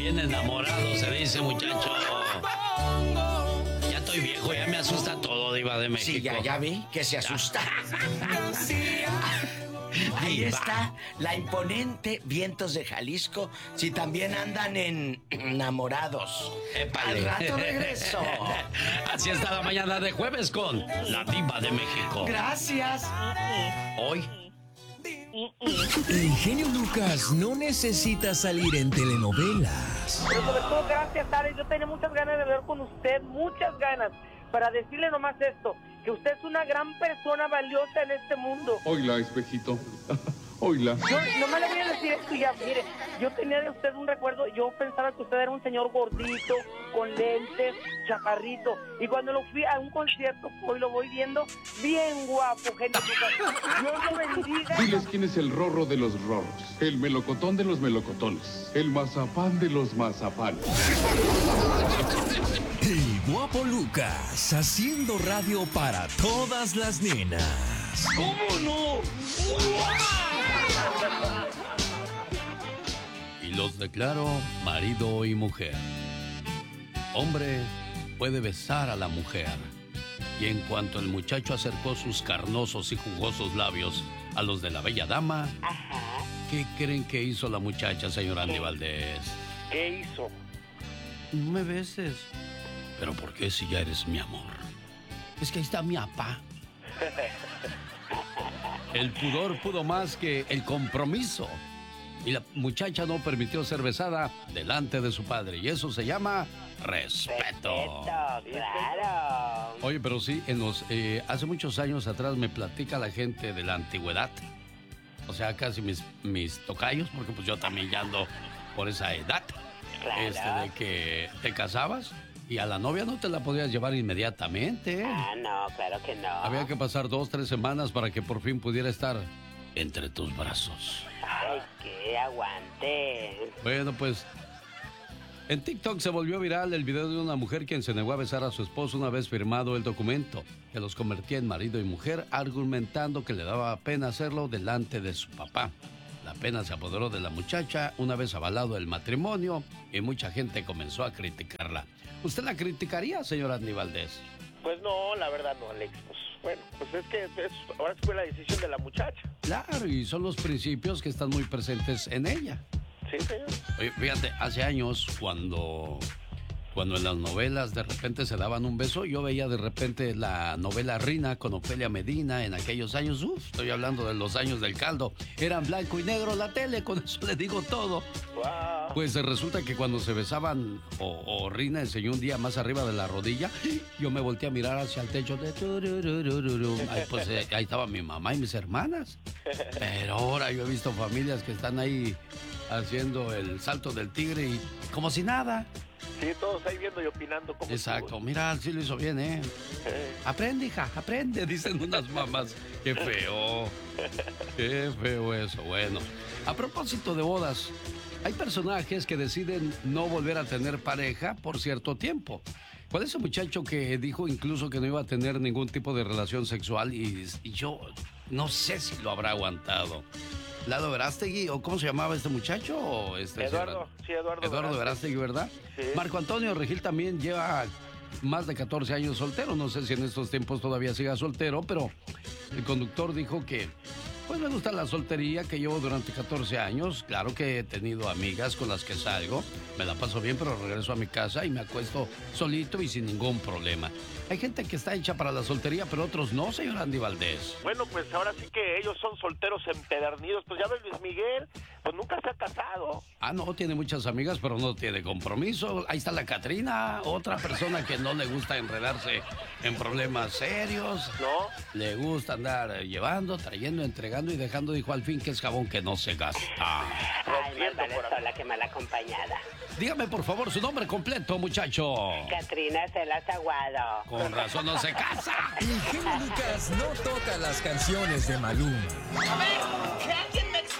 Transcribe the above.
bien enamorado, se dice, muchacho. Ya estoy viejo, ya me asusta todo, Diva de México. Sí, ya vi que se asusta. Ahí está la imponente Vientos de Jalisco. Si también andan enamorados. Épale. Al rato regreso. Así está la mañana de jueves con la Diva de México. Gracias. Hoy. El genio Lucas no necesita salir en telenovelas. Pero sobre todo, gracias, Alex. Yo tenía muchas ganas de hablar con usted, muchas ganas, para decirle nomás esto, que usted es una gran persona valiosa en este mundo. Oila, espejito. Oila. Yo nomás le voy a decir esto ya, mire, yo tenía de usted un recuerdo, yo pensaba que usted era un señor gordito, con lentes, chaparrito, y cuando lo fui a un concierto, hoy lo voy viendo, bien guapo, genio Lucas. Dios lo bendiga. Diles quién es el rorro de los rorros, el melocotón de los melocotones, el mazapán de los mazapanes. El guapo Lucas haciendo radio para todas las nenas. ¿Cómo no? Y los declaro marido y mujer. Hombre puede besar a la mujer. Y en cuanto el muchacho acercó sus carnosos y jugosos labios a los de la bella dama, ¿qué creen que hizo la muchacha, señor Andy Valdés? ¿Qué hizo? No me beses. ¿Pero por qué si ya eres mi amor? Es que ahí está mi papá. El pudor pudo más que el compromiso. Y la muchacha no permitió ser besada delante de su padre. Y eso se llama respeto. Claro. Oye, pero sí, hace muchos años atrás me platica la gente de la antigüedad. O sea, casi mis tocayos, porque pues yo también ya ando por esa edad. Claro. De que te casabas y a la novia no te la podías llevar inmediatamente. Ah, no, claro que no. Había que pasar 2, 3 semanas para que por fin pudiera estar entre tus brazos. Ay, que aguante. Bueno, pues en TikTok se volvió viral el video de una mujer quien se negó a besar a su esposo una vez firmado el documento, que los convertía en marido y mujer, argumentando que le daba pena hacerlo delante de su papá. La pena se apoderó de la muchacha una vez avalado el matrimonio y mucha gente comenzó a criticarla. ¿Usted la criticaría, señor Andy Valdés? Pues no, la verdad no, Alex. Pues bueno, pues es que ahora fue la decisión de la muchacha. Claro, y son los principios que están muy presentes en ella. Sí, señor. Oye, fíjate, hace años cuando en las novelas de repente se daban un beso, yo veía de repente la novela Rina con Ofelia Medina en aquellos años. Estoy hablando de los años del caldo. Eran blanco y negro la tele, con eso le digo todo. Wow. Pues resulta que cuando se besaban o Rina enseñó un día más arriba de la rodilla, yo me volteé a mirar hacia el techo de ahí estaba mi mamá y mis hermanas. Pero ahora yo he visto familias que están ahí haciendo el salto del tigre y como si nada. Sí, todos ahí viendo y opinando como exacto, mira, sí lo hizo bien, ¿eh? Aprende, hija, aprende, dicen unas mamás. Qué feo eso. Bueno, a propósito de bodas, hay personajes que deciden no volver a tener pareja por cierto tiempo. ¿Cuál es ese muchacho que dijo incluso que no iba a tener ningún tipo de relación sexual y yo no sé si lo habrá aguantado? ¿Lalo Verástegui o cómo se llamaba este muchacho? ¿O Eduardo, sí, Eduardo Verástegui, ¿verdad? Sí. Marco Antonio Regil también lleva más de 14 años soltero. No sé si en estos tiempos todavía siga soltero, pero el conductor dijo que pues me gusta la soltería que llevo durante 14 años. Claro que he tenido amigas con las que salgo, me la paso bien, pero regreso a mi casa y me acuesto solito y sin ningún problema. Hay gente que está hecha para la soltería, pero otros no, señor Andy Valdés. Bueno, pues ahora sí que ellos son solteros empedernidos. Pues ya ves, Luis Miguel, pues nunca se ha casado. Ah, no, tiene muchas amigas, pero no tiene compromiso. Ahí está la Catrina, otra persona que no le gusta enredarse en problemas serios. ¿No? Le gusta andar llevando, trayendo, entregando y dejando, dijo al fin que es jabón que no se gasta. Ay, más vale sola que mal acompañada. Dígame, por favor, su nombre completo, muchacho. Catrina Celas Aguado. Con razón no se casa. El genio Lucas no toca las canciones de Maluma. A ver, que alguien